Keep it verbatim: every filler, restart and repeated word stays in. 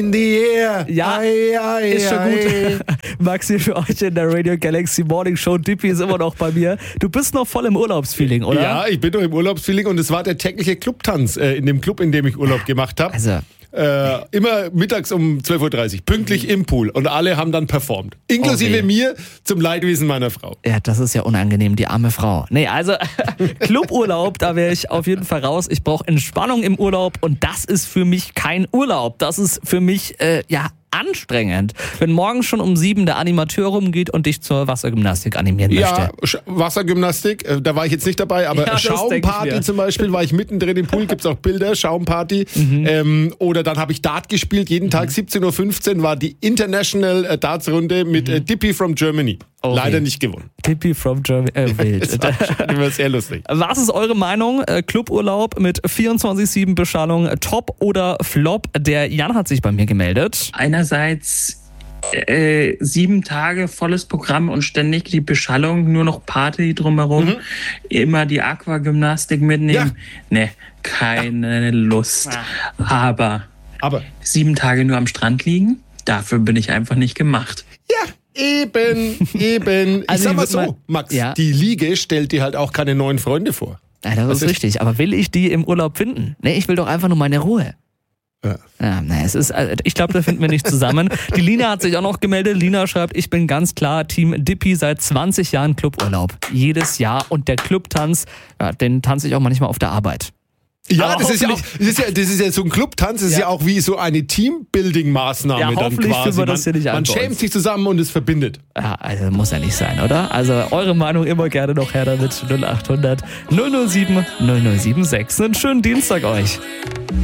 In the air. Ja, ai, ai, ist schon ai. gut. Maxi, für euch in der Radio Galaxy Morning Show. Dippy ist immer noch bei mir. Du bist noch voll im Urlaubsfeeling, oder? Ja, ich bin noch im Urlaubsfeeling und es war der tägliche Clubtanz äh, in dem Club, in dem ich Urlaub gemacht habe. Also, Äh, immer mittags um zwölf Uhr dreißig, pünktlich im Pool. Und alle haben dann performt. Inklusive Okay. mir, zum Leidwesen meiner Frau. ja, das ist ja unangenehm, die arme Frau. Nee, also Cluburlaub, da wäre ich auf jeden Fall raus. Ich brauche Entspannung im Urlaub und das ist für mich kein Urlaub. Das ist für mich, äh, ja, anstrengend. Wenn morgen schon um sieben der Animateur rumgeht und dich zur Wassergymnastik animieren Ja, möchte. Sch- Wassergymnastik, äh, da war ich jetzt nicht dabei, aber Ja, das denk ich Schaumparty mir. zum Beispiel, war ich mittendrin im Pool, gibt's auch Bilder, Schaumparty. Mhm. Ähm, oder dann habe ich Dart gespielt, jeden Tag siebzehn Uhr fünfzehn war die International äh, Darts-Runde mit äh, Dippy from Germany. Okay. Leider nicht gewonnen. Dippy from Germany. Äh, wild. Das war schon immer sehr lustig. Was ist eure Meinung? Äh, Cluburlaub mit vierundzwanzig sieben Beschallung, Top oder Flop? Der Jan hat sich bei mir gemeldet. Einerseits äh, sieben Tage volles Programm und ständig die Beschallung, nur noch Party drumherum, Mhm. immer die Aquagymnastik mitnehmen. Nee, keine Lust. Aber Aber sieben Tage nur am Strand liegen, dafür bin ich einfach nicht gemacht. ja, eben, eben. Also ich sag ich mal würd so, mal- Max, Ja. die Liege stellt dir halt auch keine neuen Freunde vor. Ja, das Was ist ist- richtig. Aber will ich die im Urlaub finden? Nee, ich will doch einfach nur meine Ruhe. Ja. Ja, na, es ist, also ich glaube, da finden wir nicht zusammen. Die Lina hat sich auch noch gemeldet. Lina schreibt, ich bin ganz klar Team Dippy seit zwanzig Jahren Cluburlaub. Jedes Jahr. Und der Clubtanz, ja, den tanze ich auch manchmal auf der Arbeit. Ja, Aber das ist ja, auch, hoffentlich- das, ist ja, das ist ja so ein Clubtanz, das ist Ja. ja auch wie so eine Teambuilding-Maßnahme Ja, dann hoffentlich quasi. führen wir das man hier nicht an man bei schämt uns. sich zusammen und es verbindet. Ja, also muss ja nicht sein, oder? Also eure Meinung immer gerne noch her damit. null acht hundert null null sieben null null sieben sechs. Einen schönen Dienstag euch.